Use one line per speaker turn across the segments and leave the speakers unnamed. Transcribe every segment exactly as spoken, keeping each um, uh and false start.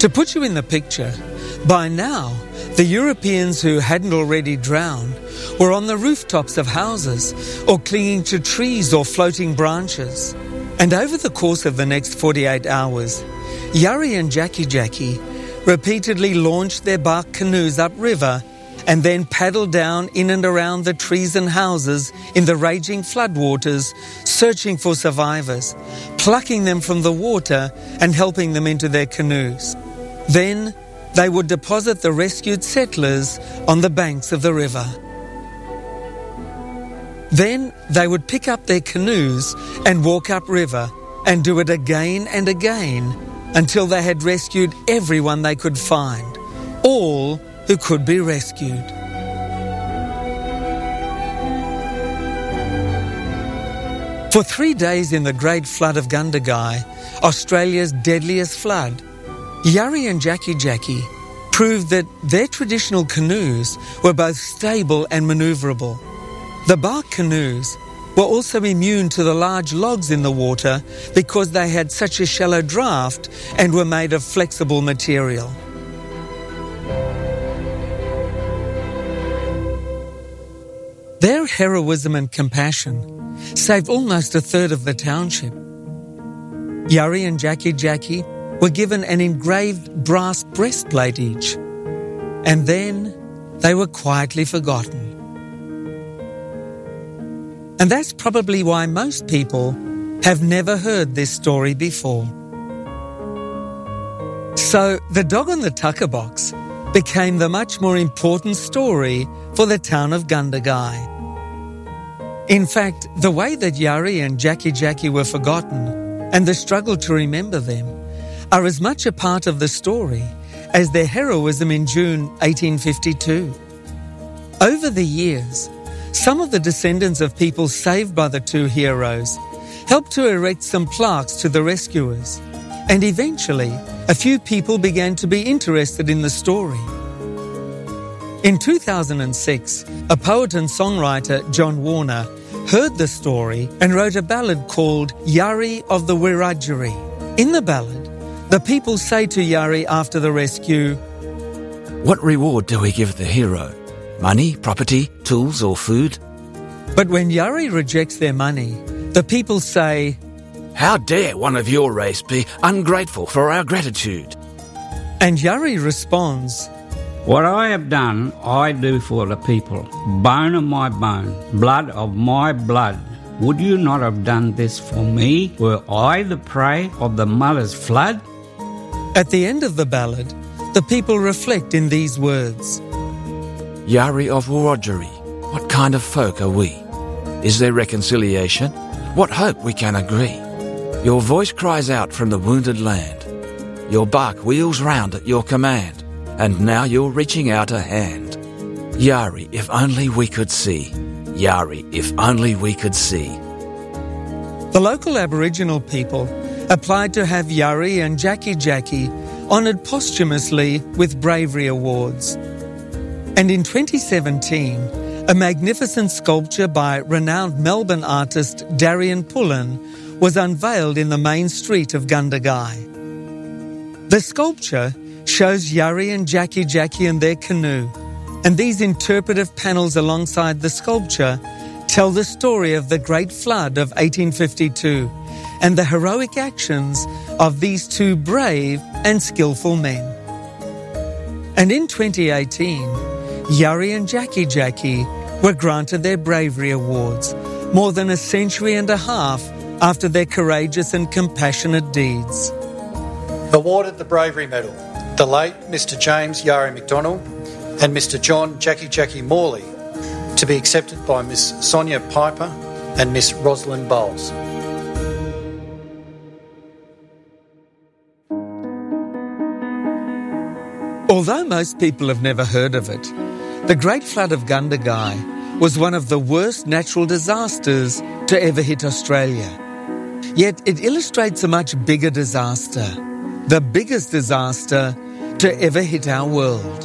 To put you in the picture, by now, the Europeans who hadn't already drowned were on the rooftops of houses or clinging to trees or floating branches. And over the course of the next forty-eight hours, Yari and Jackie Jackie repeatedly launched their bark canoes upriver and then paddled down in and around the trees and houses in the raging floodwaters, searching for survivors, plucking them from the water and helping them into their canoes. Then they would deposit the rescued settlers on the banks of the river. Then they would pick up their canoes and walk upriver and do it again and again until they had rescued everyone they could find, all who could be rescued. For three days in the Great Flood of Gundagai, Australia's deadliest flood, Yari and Jackie Jackie proved that their traditional canoes were both stable and manoeuvrable. The bark canoes were also immune to the large logs in the water because they had such a shallow draft and were made of flexible material. Their heroism and compassion saved almost a third of the township. Yari and Jackie Jackie were given an engraved brass breastplate each, and then they were quietly forgotten. And that's probably why most people have never heard this story before. So the dog on the tucker box became the much more important story for the town of Gundagai. In fact, the way that Yari and Jackie Jackie were forgotten and the struggle to remember them are as much a part of the story as their heroism in June eighteen fifty-two. Over the years, some of the descendants of people saved by the two heroes helped to erect some plaques to the rescuers, and eventually a few people began to be interested in the story. In two thousand six, a poet and songwriter, John Warner, heard the story and wrote a ballad called Yari of the Wiradjuri. In the ballad, the people say to Yari after the rescue,
"What reward do we give the hero? Money, property, tools or food?"
But when Yari rejects their money, the people say,
"How dare one of your race be ungrateful for our gratitude?"
And Yari responds,
"What I have done, I do for the people. Bone of my bone, blood of my blood. Would you not have done this for me? Were I the prey of the mother's flood?"
At the end of the ballad, the people reflect in these words,
"Yari of Wiradjuri, what kind of folk are we? Is there reconciliation? What hope we can agree? Your voice cries out from the wounded land. Your bark wheels round at your command, and now you're reaching out a hand. Yari, if only we could see. Yari, if only we could see."
The local Aboriginal people applied to have Yari and Jackie Jackie honoured posthumously with bravery awards. And in twenty seventeen, a magnificent sculpture by renowned Melbourne artist Darian Pullen was unveiled in the main street of Gundagai. The sculpture shows Yari and Jackie Jackie in their canoe, and these interpretive panels alongside the sculpture tell the story of the Great Flood of eighteen fifty-two and the heroic actions of these two brave and skillful men. And in twenty eighteen, Yari and Jackie Jackie were granted their bravery awards more than a century and a half after their courageous and compassionate deeds.
Awarded the Bravery Medal, the late Mister James Yari McDonald and Mister John Jackie Jackie Morley, to be accepted by Miss Sonia Piper and Miss Rosalind Bowles.
Although most people have never heard of it, the Great Flood of Gundagai was one of the worst natural disasters to ever hit Australia. Yet it illustrates a much bigger disaster, the biggest disaster to ever hit our world.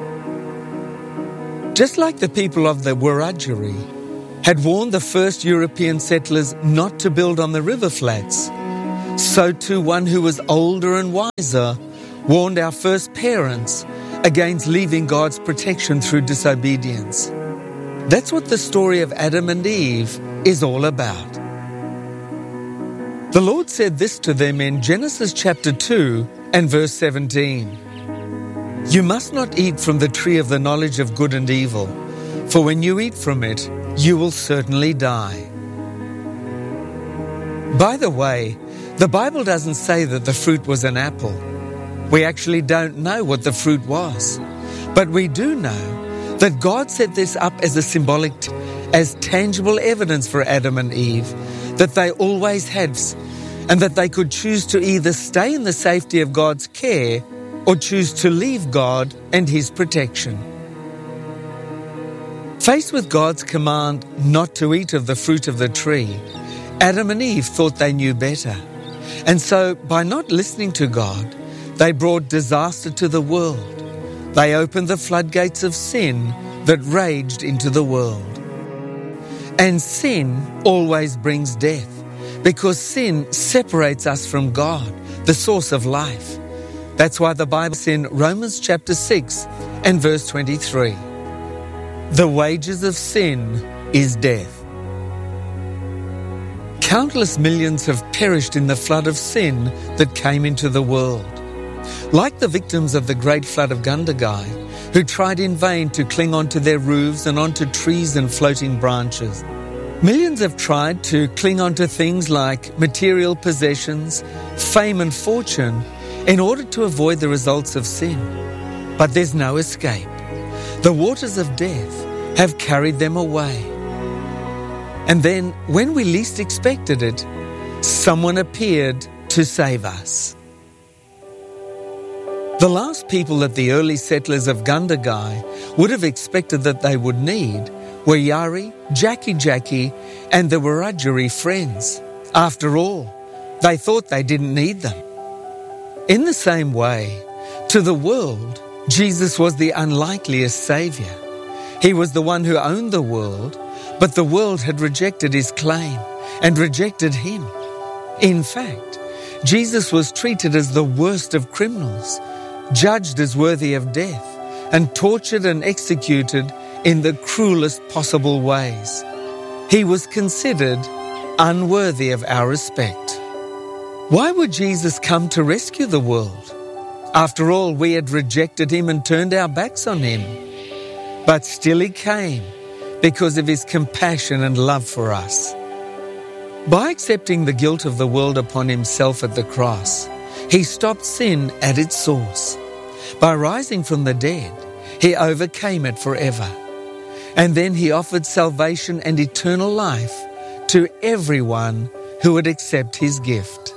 Just like the people of the Wiradjuri had warned the first European settlers not to build on the river flats, so too one who was older and wiser warned our first parents against leaving God's protection through disobedience. That's what the story of Adam and Eve is all about. The Lord said this to them in Genesis chapter two and verse seventeen. You must not eat from the tree of the knowledge of good and evil, for when you eat from it, you will certainly die. By the way, the Bible doesn't say that the fruit was an apple. We actually don't know what the fruit was. But we do know that God set this up as a symbolic, as tangible evidence for Adam and Eve, that they always had, and that they could choose to either stay in the safety of God's care or choose to leave God and His protection. Faced with God's command not to eat of the fruit of the tree, Adam and Eve thought they knew better. And so, by not listening to God, they brought disaster to the world. They opened the floodgates of sin that raged into the world. And sin always brings death, because sin separates us from God, the source of life. That's why the Bible says in Romans chapter six and verse twenty-three, the wages of sin is death. Countless millions have perished in the flood of sin that came into the world. Like the victims of the great flood of Gundagai, who tried in vain to cling onto their roofs and onto trees and floating branches. Millions have tried to cling onto things like material possessions, fame and fortune in order to avoid the results of sin. But there's no escape. The waters of death have carried them away. And then, when we least expected it, someone appeared to save us. The last people that the early settlers of Gundagai would have expected that they would need were Yari, Jackie Jackie, and the Wiradjuri friends. After all, they thought they didn't need them. In the same way, to the world, Jesus was the unlikeliest saviour. He was the one who owned the world, but the world had rejected his claim and rejected him. In fact, Jesus was treated as the worst of criminals, judged as worthy of death, and tortured and executed in the cruelest possible ways. He was considered unworthy of our respect. Why would Jesus come to rescue the world? After all, we had rejected him and turned our backs on him. But still he came because of his compassion and love for us. By accepting the guilt of the world upon himself at the cross, he stopped sin at its source. By rising from the dead, he overcame it forever. And then he offered salvation and eternal life to everyone who would accept his gift.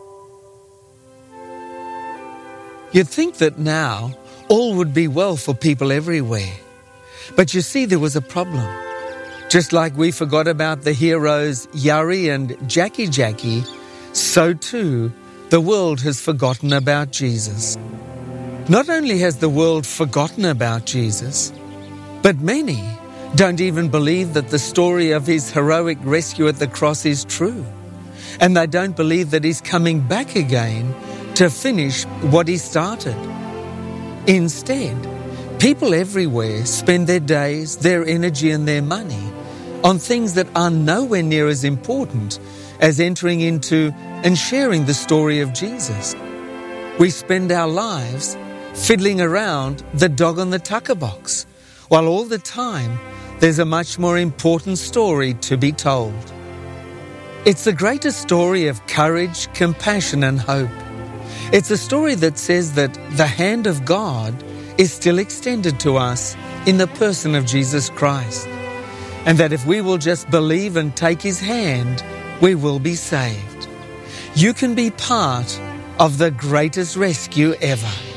You'd think that now all would be well for people everywhere. But you see, there was a problem. Just like we forgot about the heroes Yari and Jackie Jackie, so too the world has forgotten about Jesus. Not only has the world forgotten about Jesus, but many don't even believe that the story of his heroic rescue at the cross is true. And they don't believe that he's coming back again to finish what he started. Instead, people everywhere spend their days, their energy and their money on things that are nowhere near as important as entering into and sharing the story of Jesus. We spend our lives fiddling around the dog on the tucker box, while all the time there's a much more important story to be told. It's the greatest story of courage, compassion and hope. It's a story that says that the hand of God is still extended to us in the person of Jesus Christ, and that if we will just believe and take his hand, we will be saved. You can be part of the greatest rescue ever.